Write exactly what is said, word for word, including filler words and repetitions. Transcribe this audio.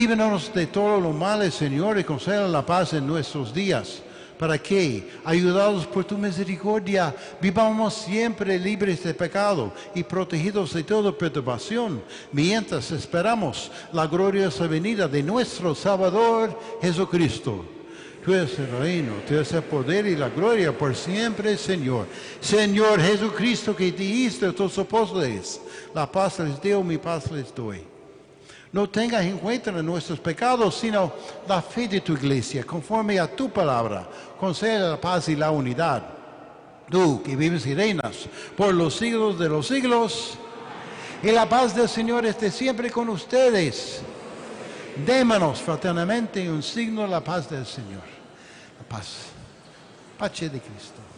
Líbranos de todo lo malo, Señor, y conceda la paz en nuestros días, para que, ayudados por tu misericordia, vivamos siempre libres de pecado y protegidos de toda perturbación, mientras esperamos la gloriosa venida de nuestro Salvador Jesucristo. Tú eres el reino, tú eres el poder y la gloria por siempre, Señor. Señor Jesucristo, que dijiste a tus apóstoles, la paz les doy, mi paz les doy. No tengas en cuenta nuestros pecados, sino la fe de tu iglesia, conforme a tu palabra. Concede la paz y la unidad. Tú que vives y reinas por los siglos de los siglos. Y la paz del Señor esté siempre con ustedes. Démonos fraternamente un signo de la paz del Señor. La paz. Pace de Cristo.